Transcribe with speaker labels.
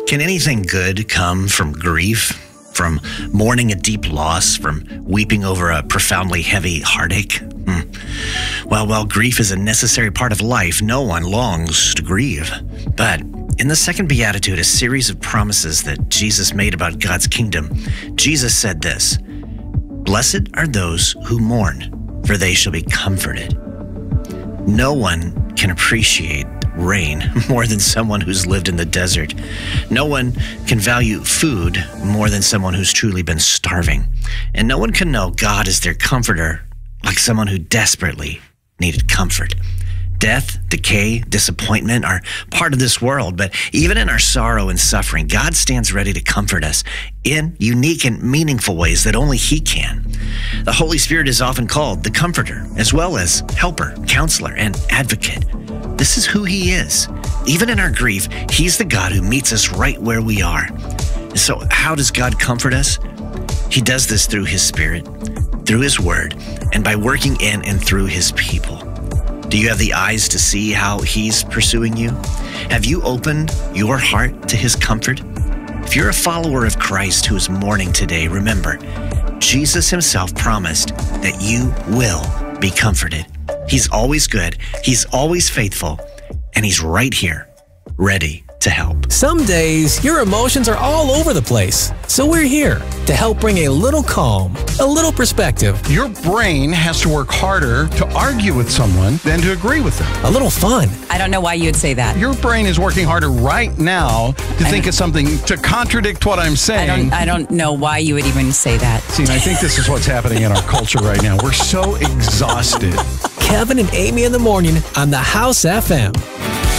Speaker 1: Can anything good come from grief? From mourning a deep loss? From weeping over a profoundly heavy heartache? Well, while grief is a necessary part of life, no one longs to grieve. But in the second beatitude, a series of promises that Jesus made about God's kingdom, Jesus said this: "Blessed are those who mourn, for they shall be comforted." No one can appreciate rain more than someone who's lived in the desert. No one can value food more than someone who's truly been starving. And no one can know God as their comforter like someone who desperately needed comfort. Death, decay, disappointment are part of this world, but even in our sorrow and suffering, God stands ready to comfort us in unique and meaningful ways that only He can. The Holy Spirit is often called the Comforter, as well as Helper, Counselor, and Advocate. This is who He is. Even in our grief, He's the God who meets us right where we are. So how does God comfort us? He does this through His Spirit, through His Word, and by working in and through His people. Do you have the eyes to see how He's pursuing you? Have you opened your heart to His comfort? If you're a follower of Christ who is mourning today, remember, Jesus Himself promised that you will be comforted. He's always good, He's always faithful, and He's right here, ready to help.
Speaker 2: Some days, your emotions are all over the place. So we're here to help bring a little calm, a little perspective,
Speaker 3: Your brain has to work harder to argue with someone than to agree with them.
Speaker 2: a little fun.
Speaker 4: I don't know why you'd say that.
Speaker 3: Your brain is working harder right now to think of something to contradict what I'm saying.
Speaker 4: I don't know why you would even say that.
Speaker 3: See, I think this is what's happening in our culture right now. We're so exhausted.
Speaker 2: Kevin and Amy in the morning on the House FM.